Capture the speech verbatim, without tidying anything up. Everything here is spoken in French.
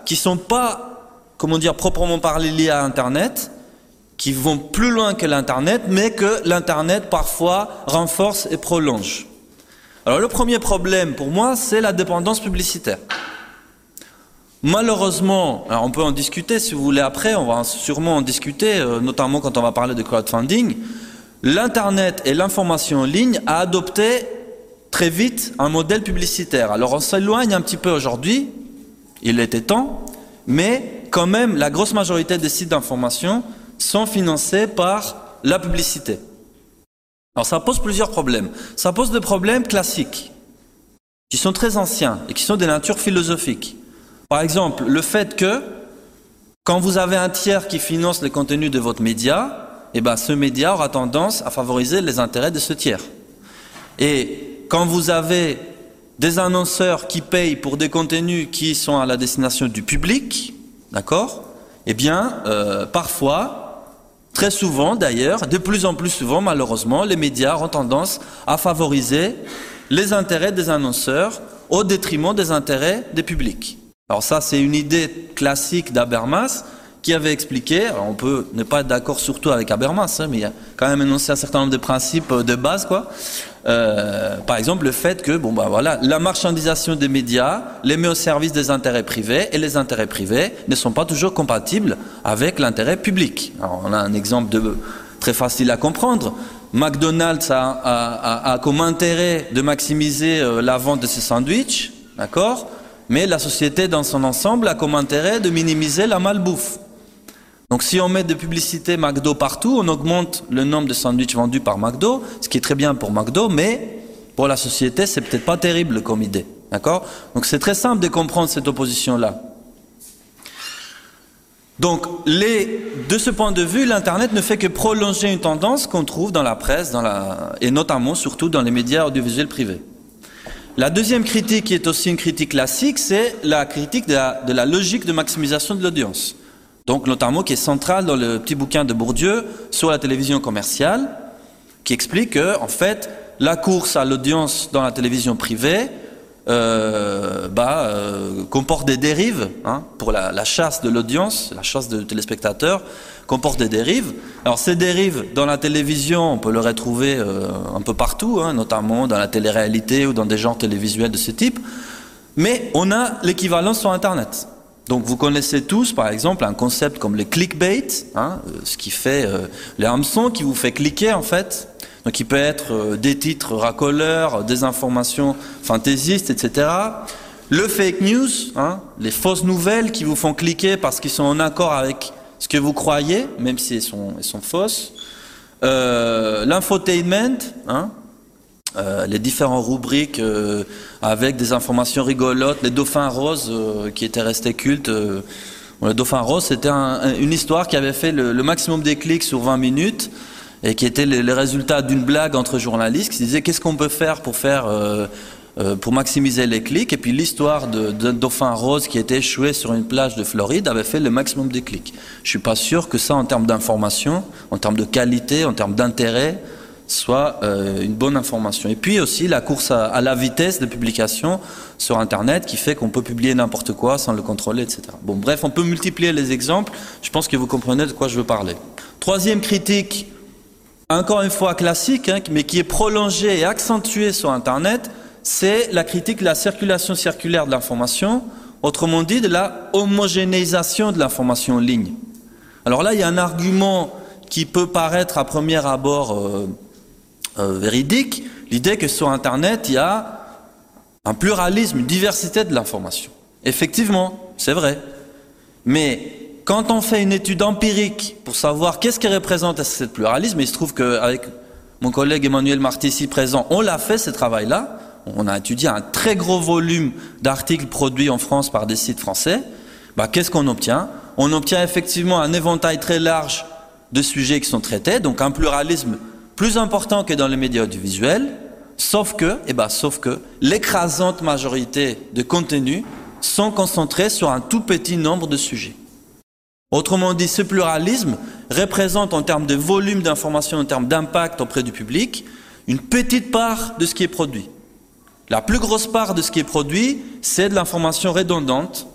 qui sont pas, comment dire, proprement parlé liés à Internet, qui vont plus loin que l'Internet, mais que l'Internet parfois renforce et prolonge. Alors le premier problème pour moi, c'est la dépendance publicitaire. Malheureusement, alors on peut en discuter si vous voulez après, on va sûrement en discuter, euh, notamment quand on va parler de crowdfunding. L'Internet et l'information en ligne a adopté très vite un modèle publicitaire. Alors on s'éloigne un petit peu aujourd'hui, il était temps, mais quand même la grosse majorité des sites d'information sont financés par la publicité. Alors ça pose plusieurs problèmes. Ça pose des problèmes classiques, qui sont très anciens et qui sont de nature philosophique. Par exemple, le fait que, quand vous avez un tiers qui finance le contenu de votre média, eh ben, ce média aura tendance à favoriser les intérêts de ce tiers. Et quand vous avez des annonceurs qui payent pour des contenus qui sont à la destination du public, d'accord, eh bien, euh, parfois, très souvent d'ailleurs, de plus en plus souvent malheureusement, les médias ont tendance à favoriser les intérêts des annonceurs au détriment des intérêts des publics. Alors ça, c'est une idée classique d'Habermas qui avait expliqué, alors on peut ne pas être d'accord surtout avec Habermas, hein, mais il y a quand même énoncé un certain nombre de principes de base, quoi. Euh, par exemple, le fait que, bon bah voilà, la marchandisation des médias les met au service des intérêts privés et les intérêts privés ne sont pas toujours compatibles avec l'intérêt public. Alors on a un exemple de, très facile à comprendre. McDonald's a, a, a, a comme intérêt de maximiser euh, la vente de ses sandwichs, d'accord, mais la société dans son ensemble a comme intérêt de minimiser la malbouffe. Donc si on met des publicités McDo partout, on augmente le nombre de sandwichs vendus par McDo, ce qui est très bien pour McDo, mais pour la société, c'est peut-être pas terrible comme idée. D'accord ? Donc c'est très simple de comprendre cette opposition-là. Donc les, de ce point de vue, l'Internet ne fait que prolonger une tendance qu'on trouve dans la presse, dans la, et notamment surtout dans les médias audiovisuels privés. La deuxième critique, qui est aussi une critique classique, c'est la critique de la, de la logique de maximisation de l'audience. Donc notamment qui est centrale dans le petit bouquin de Bourdieu sur la télévision commerciale, qui explique que en fait la course à l'audience dans la télévision privée euh, bah, euh, comporte des dérives, hein, pour la, la chasse de l'audience, la chasse de téléspectateurs, comporte des dérives. Alors ces dérives dans la télévision, on peut le retrouver euh, un peu partout, hein, notamment dans la télé-réalité ou dans des genres télévisuels de ce type, mais on a l'équivalent sur Internet. Donc vous connaissez tous par exemple un concept comme le clickbait, hein, ce qui fait euh, les hameçons qui vous fait cliquer en fait. Donc il peut être euh, des titres racoleurs, des informations fantaisistes, et cetera. Le fake news, hein, les fausses nouvelles qui vous font cliquer parce qu'ils sont en accord avec ce que vous croyez, même si elles sont, elles sont fausses. Euh, L'infotainment, hein, Euh, les différentes rubriques euh, avec des informations rigolotes, les dauphins roses euh, qui étaient restés cultes. Euh, bon, le dauphin rose, c'était un, un, une histoire qui avait fait le, le maximum des clics sur vingt minutes et qui était le, le résultat d'une blague entre journalistes qui se disaient qu'est-ce qu'on peut faire pour faire euh, euh, pour maximiser les clics. Et puis l'histoire d'un dauphin rose qui était échoué sur une plage de Floride avait fait le maximum des clics. Je suis pas sûr que ça, en termes d'information, en termes de qualité, en termes d'intérêt, soit euh, une bonne information. Et puis aussi la course à, à la vitesse de publication sur Internet qui fait qu'on peut publier n'importe quoi sans le contrôler, et cetera. Bon, bref, on peut multiplier les exemples. Je pense que vous comprenez de quoi je veux parler. Troisième critique, encore une fois classique, hein, mais qui est prolongée et accentuée sur Internet, c'est la critique de la circulation circulaire de l'information, autrement dit de la homogénéisation de l'information en ligne. Alors là, il y a un argument qui peut paraître à premier abord euh, Euh, véridique, l'idée que sur Internet, il y a un pluralisme, une diversité de l'information. Effectivement, c'est vrai. Mais quand on fait une étude empirique pour savoir qu'est-ce qui représente ce pluralisme, il se trouve qu'avec mon collègue Emmanuel Marty ici présent, on l'a fait ce travail-là, on a étudié un très gros volume d'articles produits en France par des sites français, bah, qu'est-ce qu'on obtient? On obtient effectivement un éventail très large de sujets qui sont traités, donc un pluralisme plus important que dans les médias audiovisuels, sauf que, eh ben, sauf que l'écrasante majorité de contenus sont concentrés sur un tout petit nombre de sujets. Autrement dit, ce pluralisme représente en termes de volume d'information, en termes d'impact auprès du public, une petite part de ce qui est produit. La plus grosse part de ce qui est produit, c'est de l'information redondante,